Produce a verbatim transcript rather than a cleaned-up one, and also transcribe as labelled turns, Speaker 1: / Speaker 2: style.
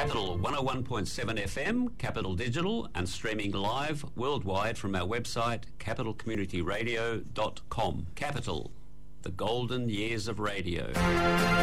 Speaker 1: Capital one oh one point seven F M, Capital Digital, and streaming live worldwide from our website capital community radio dot com. Capital, the golden years of radio.